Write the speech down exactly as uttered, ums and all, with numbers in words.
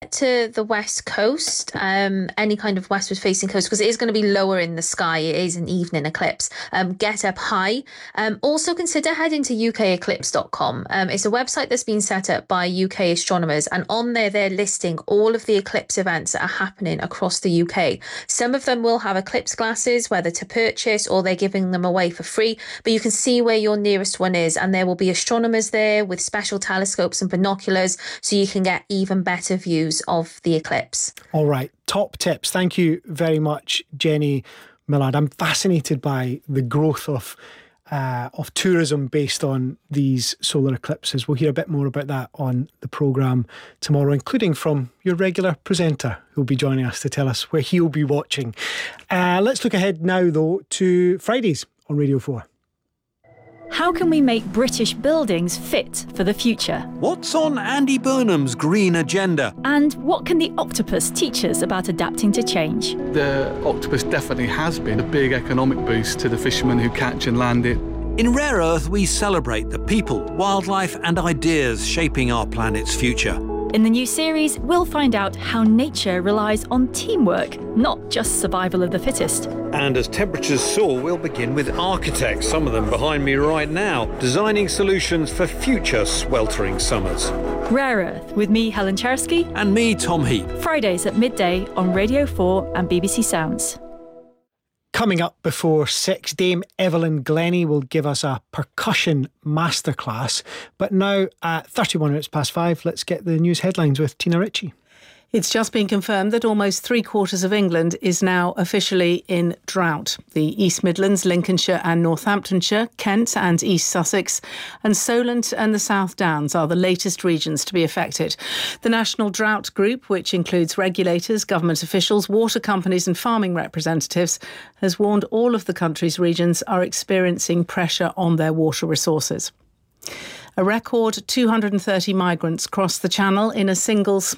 get to the west coast, um, any kind of westward facing coast, because it is going to be lower in the sky. It is an evening eclipse. Um, get up high. Um, also consider heading to U K eclipse dot com. Um, it's a website that's been set up by U K astronomers, and on there they're listing all of the eclipse events that are happening across the U K. Some of them will have eclipse glasses, whether to purchase or they're giving them away for free, but you can see where your nearest one is, and there will be astronomers there with special telescopes and binoculars, so you can get even better views of the eclipse. All right, top tips. Thank you very much, Jenny Millard. I'm fascinated by the growth of uh, of tourism based on these solar eclipses. We'll hear a bit more about that on the programme tomorrow, including from your regular presenter who'll be joining us to tell us where he'll be watching. Uh, let's look ahead now, though, to Fridays on Radio four. How can we make British buildings fit for the future? What's on Andy Burnham's green agenda? And what can the octopus teach us about adapting to change? The octopus definitely has been a big economic boost to the fishermen who catch and land it. In Rare Earth, we celebrate the people, wildlife and ideas shaping our planet's future. In the new series, we'll find out how nature relies on teamwork, not just survival of the fittest. And as temperatures soar, we'll begin with architects, some of them behind me right now, designing solutions for future sweltering summers. Rare Earth, with me, Helen Chersky. And me, Tom Heap. Fridays at midday on Radio four and B B C Sounds. Coming up before six, Dame Evelyn Glennie will give us a percussion masterclass. But now at thirty-one minutes past five, let's get the news headlines with Tina Ritchie. It's just been confirmed that almost three quarters of England is now officially in drought. The East Midlands, Lincolnshire and Northamptonshire, Kent and East Sussex, and Solent and the South Downs are the latest regions to be affected. The National Drought Group, which includes regulators, government officials, water companies and farming representatives, has warned all of the country's regions are experiencing pressure on their water resources. A record two hundred thirty migrants crossed the Channel in a single